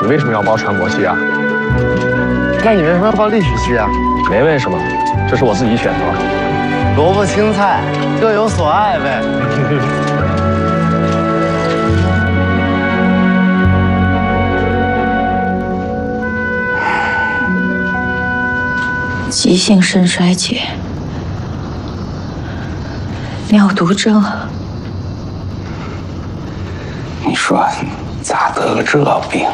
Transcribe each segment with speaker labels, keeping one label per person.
Speaker 1: 你为什么要报传播系啊？
Speaker 2: 那你为什么要报历史系啊？
Speaker 1: 没为什么，这是我自己选的。
Speaker 2: 萝卜青菜各有所爱呗。
Speaker 3: 急性肾衰竭，尿毒症。
Speaker 4: 你说咋得个这病？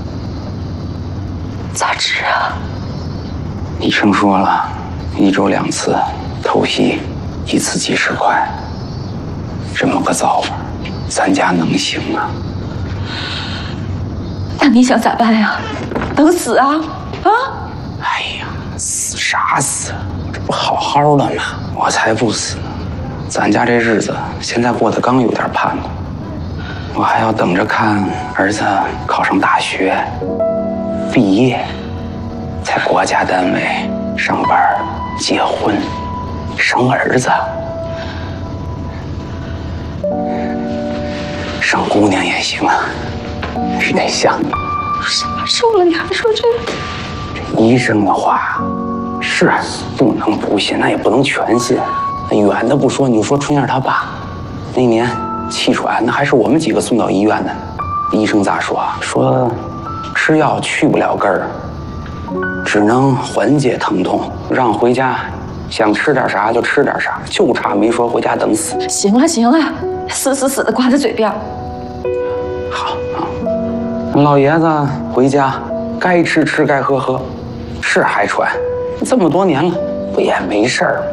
Speaker 3: 咋治啊？
Speaker 4: 医生说了，1周2次，透析1次几10块。这么个造法，咱家能行啊？
Speaker 3: 那你想咋办呀？等死啊？啊？
Speaker 4: 哎呀，死啥死？这不好好的吗？我才不死呢！咱家这日子现在过得刚有点盼头，我还要等着看儿子考上大学，毕业，在国家单位上班、结婚、生儿子，生姑娘也行啊，是得想。
Speaker 3: 啥时候了，你还说这个？
Speaker 4: 这医生的话是不能不信，那也不能全信。那远的不说，你就说春燕他爸那年气喘，那还是我们几个送到医院的。医生咋说？说吃药去不了根儿，只能缓解疼痛，让回家想吃点啥就吃点啥，就差没说回家等死。
Speaker 3: 行了行了，死的挂在嘴边。
Speaker 4: 好啊，老爷子回家该吃吃该喝喝，是还喘，这么多年了不也没事儿？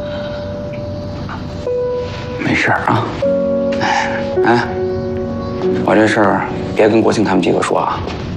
Speaker 4: 没事儿啊。哎，我这事儿别跟国庆他们几个说啊，